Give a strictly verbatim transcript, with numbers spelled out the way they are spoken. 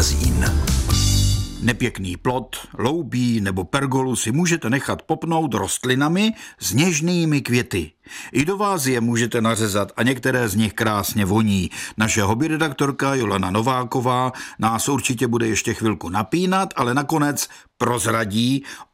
magazín. Nepěkný plot, loubí nebo pergolu si můžete nechat popnout rostlinami s něžnými květy. I do vázy je můžete nařezat a některé z nich krásně voní. Naše hobby redaktorka Jolana Nováková nás určitě bude ještě chvilku napínat, ale nakonec prozradí,